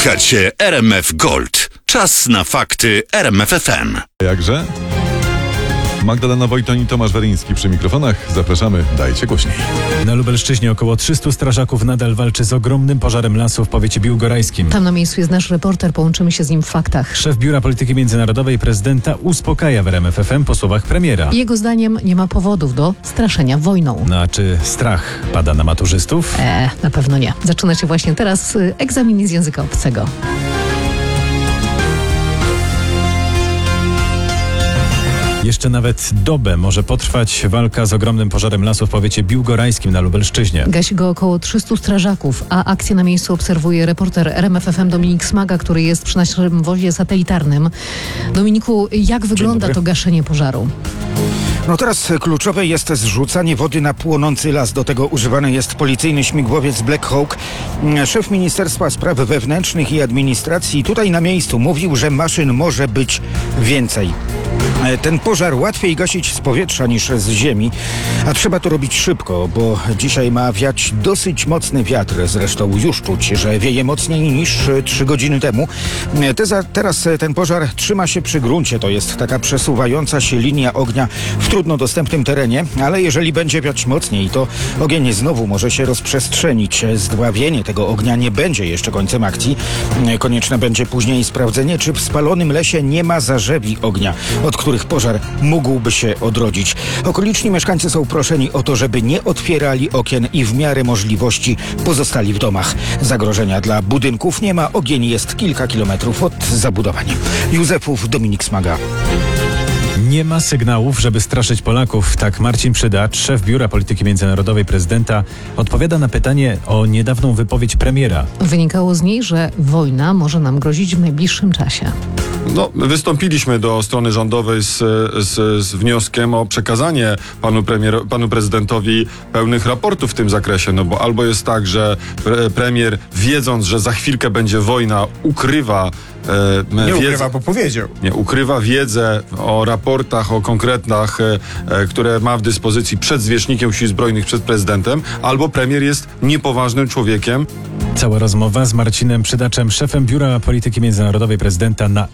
Słuchacie RMF Gold. Czas na fakty RMF FM. Jakże? Magdalena Wojton i Tomasz Weryński przy mikrofonach. Zapraszamy, dajcie głośniej. Na Lubelszczyźnie około 300 strażaków nadal walczy z ogromnym pożarem lasu w powiecie biłgorajskim. Tam na miejscu jest nasz reporter, połączymy się z nim w faktach. Szef Biura Polityki Międzynarodowej prezydenta uspokaja w RMF FM po słowach premiera. Jego zdaniem nie ma powodów do straszenia wojną. No a czy strach pada na maturzystów? Na pewno nie. Zaczyna się właśnie teraz egzamin z języka obcego. Jeszcze nawet dobę może potrwać walka z ogromnym pożarem lasu w powiecie biłgorajskim na Lubelszczyźnie. Gasi go około 300 strażaków, a akcję na miejscu obserwuje reporter RMF FM Dominik Smaga, który jest przy naszym wozie satelitarnym. Dominiku, jak wygląda to gaszenie pożaru? No teraz kluczowe jest zrzucanie wody na płonący las. Do tego używany jest policyjny śmigłowiec Black Hawk. Szef Ministerstwa Spraw Wewnętrznych i Administracji tutaj na miejscu mówił, że maszyn może być więcej. Ten pożar łatwiej gasić z powietrza niż z ziemi, a trzeba to robić szybko, bo dzisiaj ma wiać dosyć mocny wiatr. Zresztą już czuć, że wieje mocniej niż 3 godziny temu. Teraz ten pożar trzyma się przy gruncie. To jest taka przesuwająca się linia ognia w trudno dostępnym terenie, ale jeżeli będzie wiać mocniej, to ogień znowu może się rozprzestrzenić. Zdławienie tego ognia nie będzie jeszcze końcem akcji. Konieczne będzie później sprawdzenie, czy w spalonym lesie nie ma zarzewi ognia, od których pożar mógłby się odrodzić. Okoliczni mieszkańcy są proszeni o to, żeby nie otwierali okien i w miarę możliwości pozostali w domach. Zagrożenia dla budynków nie ma, ogień jest kilka kilometrów od zabudowań. Józefów, Dominik Smaga. Nie ma sygnałów, żeby straszyć Polaków. Tak Marcin Przydacz, szef Biura Polityki Międzynarodowej prezydenta, odpowiada na pytanie o niedawną wypowiedź premiera. Wynikało z niej, że wojna może nam grozić w najbliższym czasie. Wystąpiliśmy do strony rządowej z wnioskiem o przekazanie panu prezydentowi pełnych raportów w tym zakresie, no bo albo jest tak, że premier, wiedząc, że za chwilkę będzie wojna, ukrywa bo powiedział. Nie, ukrywa wiedzę o raportach, o konkretach, które ma w dyspozycji przed zwierzchnikiem Sił Zbrojnych, przed prezydentem, albo premier jest niepoważnym człowiekiem. Cała rozmowa z Marcinem Przydaczem, szefem Biura Polityki Międzynarodowej prezydenta na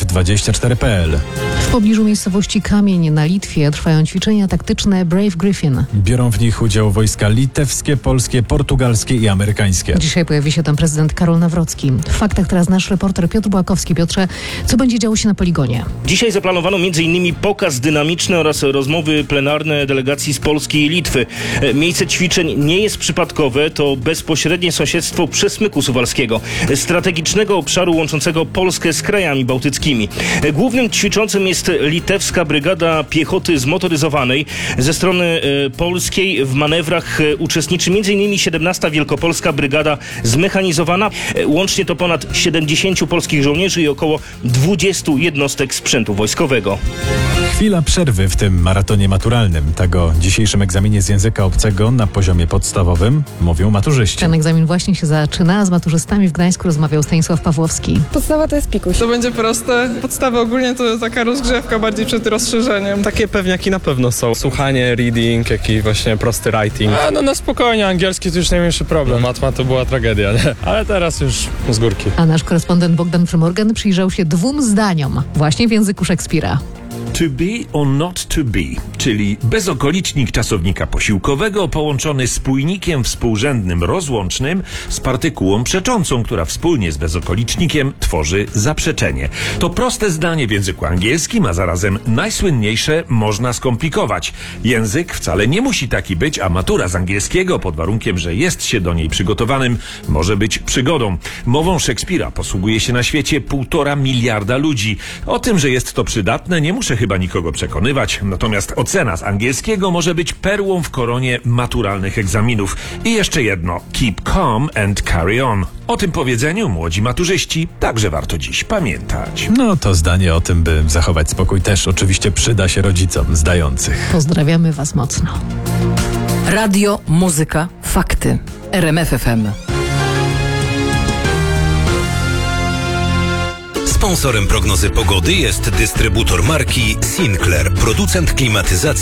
RMF24.pl. W pobliżu miejscowości Kamień na Litwie trwają ćwiczenia taktyczne Brave Griffin. Biorą w nich udział wojska litewskie, polskie, portugalskie i amerykańskie. Dzisiaj pojawi się tam prezydent Karol Nawrocki. W faktach teraz nasz reporter Piotr Błakowski. Piotrze, co będzie działo się na poligonie? Dzisiaj zaplanowano m.in. pokaz dynamiczny oraz rozmowy plenarne delegacji z Polski i Litwy. Miejsce ćwiczeń nie jest przypadkowe, to bezpośrednie sąsiedztwo Przesmyku Suwalskiego, strategicznego obszaru łączącego Polskę z krajami bałtyckimi. Głównym ćwiczącym jest litewska brygada piechoty zmotoryzowanej. Ze strony polskiej w manewrach uczestniczy m.in. 17. Wielkopolska Brygada Zmechanizowana. Łącznie to ponad 70 polskich żołnierzy i około 20 jednostek sprzętu wojskowego. Chwila przerwy w tym maratonie maturalnym. Tak o dzisiejszym egzaminie z języka obcego na poziomie podstawowym mówią maturzyści. Ten egzamin właśnie się zaczyna, a z maturzystami w Gdańsku rozmawiał Stanisław Pawłowski. Podstawa to jest pikuś. To będzie proste. Podstawy ogólnie to taka rozgrzewka bardziej przed rozszerzeniem. Takie pewniaki na pewno są. Słuchanie, reading, jak i właśnie prosty writing. Na spokojnie, angielski to już najmniejszy problem. Matma to była tragedia, nie? Ale teraz już z górki. A nasz korespondent Bogdan Przymorgan przyjrzał się 2 zdaniom właśnie w języku Szekspira. To be or not to be, czyli bezokolicznik czasownika posiłkowego połączony spójnikiem współrzędnym rozłącznym z partykułą przeczącą, która wspólnie z bezokolicznikiem tworzy zaprzeczenie. To proste zdanie w języku angielskim, a zarazem najsłynniejsze można skomplikować. Język wcale nie musi taki być, a matura z angielskiego, pod warunkiem, że jest się do niej przygotowanym, może być przygodą. Mową Szekspira posługuje się na świecie 1,5 miliarda ludzi. O tym, że jest to przydatne, nie muszę chyba nikogo przekonywać, natomiast ocena z angielskiego może być perłą w koronie maturalnych egzaminów. I jeszcze jedno, keep calm and carry on. O tym powiedzeniu, młodzi maturzyści, także warto dziś pamiętać. No to zdanie o tym, by zachować spokój, też oczywiście przyda się rodzicom zdających. Pozdrawiamy Was mocno. Radio, muzyka, fakty. RMF FM. Sponsorem prognozy pogody jest dystrybutor marki Sinclair, producent klimatyzacji